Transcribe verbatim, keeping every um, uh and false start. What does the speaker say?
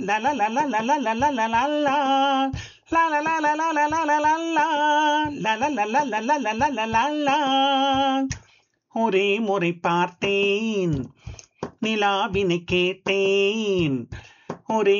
லா லா லா லா லா லா லா லா லா லா லா. லா லா லா லா லா லா லா லா லா லா. லா லா லா லா லா லா லா லா லா லா லா. ஒரே முறை பார்த்தேன், நிலாவினை கேட்டேன், ஒரே